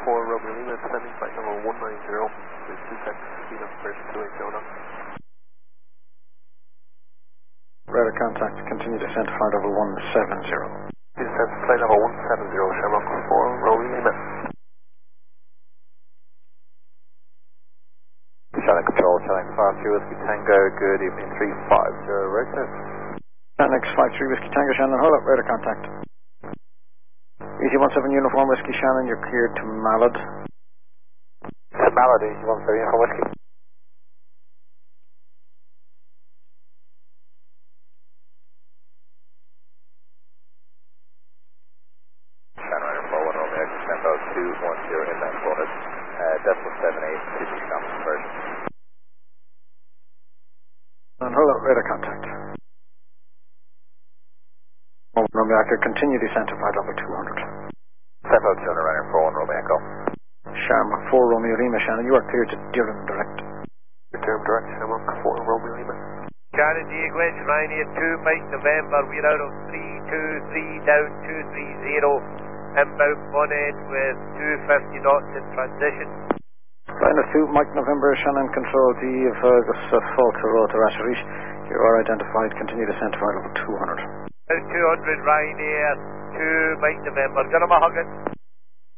4 Romeo Lima, descending flight level 190, with 2 times speed of first 280 knots. Radar contact, continue descent flight level 170. Descent flight level 170, Shamrock 4 Romeo Lima. Shannon Control, Shannon Flight 3 Whiskey Tango, good evening 350, road test. Shannon Flight 3 Whiskey Tango, Shannon, hold up, radar contact. Easy 17 Uniform Whiskey Shannon, you're cleared to Mallard. To Mallard, Easy 17 Uniform Whiskey. Shannon Rider 41 Romeo, Tempo 210 inbound forward, decimal 78, 2 degrees down conversion. And hold up, radar contact. Romeo Echo, continue descent to flight level 200. Tempo 200 Rider 41 Romeo Echo. Shamrock 4 Romeo Lima, Shannon, you are cleared to Durham direct. Durham direct, Shamrock 4 Romeo Lima. Shannon Diego, Ryanair 2 Mike November, we're out of 323 down 230, inbound one end with 250 knots in transition. Ryanair 2 Mike November, Shannon Control D of Fergus Falter Road to Rasharish. You are identified, continue descent to flight level 200. Out 200 Ryanair 2 Mike November, got him a hug it.